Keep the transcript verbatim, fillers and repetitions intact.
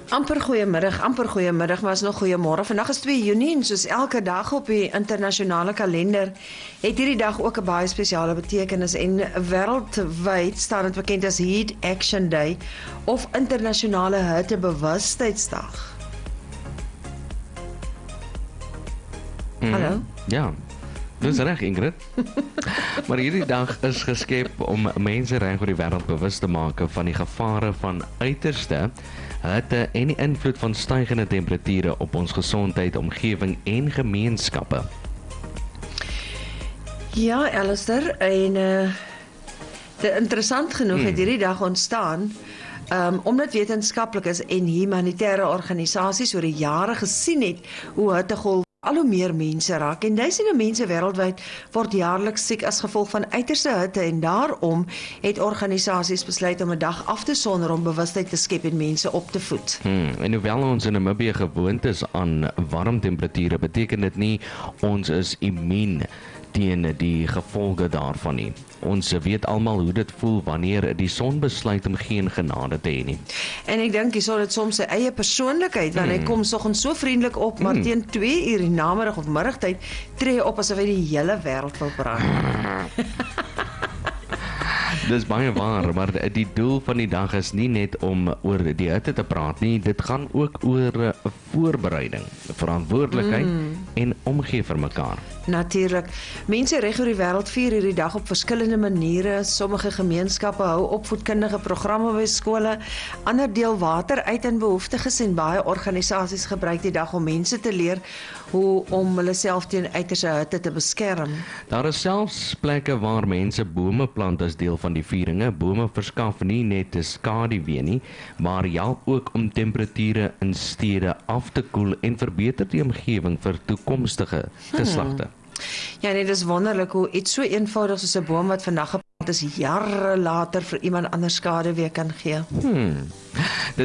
Amper goeiemiddag, amper goeiemiddag, maar is nog goeiemôre. Vandag is twee Junie en soos elke dag op die internasionale kalender het hierdie dag ook 'n baie spesiale betekenis en wêreldwyd staan dit bekend as Heat Action Day of internasionale hittebewustheidsdag. Mm, Hallo? Ja, dis reg Ingrid. Maar hierdie dag is geskep om mense reg oor die wêreld bewus te maak van die gevare van uiterste hitte en die invloed van stygende temperature op ons gesondheid, omgewing en gemeenskappe. Ja, Alistair, en uh, de, interessant genoeg hmm. het hierdie dag ontstaan Um, omdat wetenskaplikes en humanitêre organisasies oor die jare gesien het hoe hittegolwe al hoe meer mense raak en duisende mense wêreldwyd word jaarliks siek as gevolg van uiterste hitte en daarom het organisasies besluit om 'n dag af te sonder om bewustheid te skep en mense op te voed. Hmm, en hoewel ons in Namibië gewoond is aan warm temperature, beteken dit nie ons is immuun teen die gevolge daarvan nie. Ons weet almal hoe dit voel wanneer die son besluit om geen genade te hê nie. En ek dink hy sal dit soms sy eie persoonlikheid, want mm. hy kom soggens so vriendelik op, maar mm. teen twee uur die namiddag of middagtyd tree hy op asof hy die hele wêreld wil brand. Dis baie waar, maar die doel van die dag is nie net om oor die hitte te praat nie, dit gaan ook oor voorbereiding, verantwoordelikheid mm. en omgee vir mekaar. Natuurlik. Mense reg oor die wêreld vier hierdie dag op verskillende maniere. Sommige gemeenskappe hou opvoedkundige programme by skole, ander deel water uit aan behoeftiges en baie organisasies gebruik die dag om mense te leer hoe om hulle self teen uiterste hitte te beskerm. Daar is selfs plekke waar mense bome plant as deel van die vieringe. Bome verskaf nie net 'n skaduwee nie, maar help ook om temperature in stede af te koel en verbeter die omgewing vir toekomstige geslagte. Hmm. Ja, nee, dis wonderlik hoe iets so eenvoudig soos 'n boom wat vandag geplant is, jare later vir iemand anders skaduwee kan gee. Hmm.